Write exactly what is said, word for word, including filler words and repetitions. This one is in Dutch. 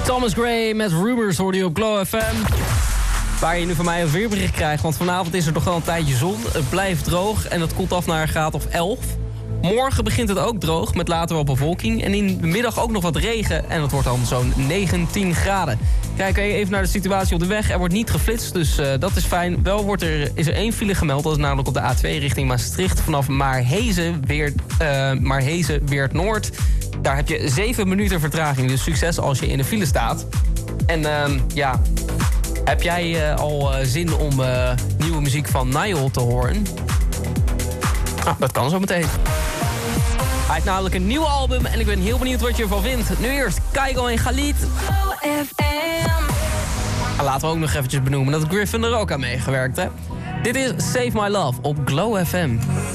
Thomas Gray met Rumors hoorde je op Glow F M. Waar je nu van mij een weerbericht krijgt, want vanavond is er toch wel een tijdje zon. Het blijft droog en het koelt af naar een graad of elf. Morgen begint het ook droog, met later wel bewolking. En in de middag ook nog wat regen en het wordt dan zo'n negentien graden. Kijken we even naar de situatie op de weg. Er wordt niet geflitst, dus uh, dat is fijn. Wel wordt er, is er één file gemeld, dat is namelijk op de A twee richting Maastricht... vanaf Maarhezen, Weert, uh, Maarhezen, Weert Noord. Daar heb je zeven minuten vertraging, dus succes als je in de file staat. En uh, ja, heb jij uh, al uh, zin om uh, nieuwe muziek van Niall te horen? Ah, dat kan zo meteen. Hij heeft namelijk een nieuw album en ik ben heel benieuwd wat je ervan vindt. Nu eerst Kygo en Khalid. En laten we ook nog eventjes benoemen dat Griffin er ook aan meegewerkt heeft. Dit is Save My Love op Glow F M.